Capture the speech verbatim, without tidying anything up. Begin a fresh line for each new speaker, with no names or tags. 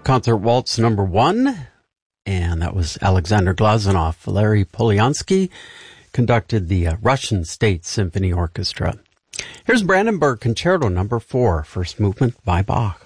Concert Waltz number one, and that was Alexander Glazunov. Valery Polyansky conducted the uh, Russian State Symphony Orchestra. Here's Brandenburg Concerto number four, first movement by Bach.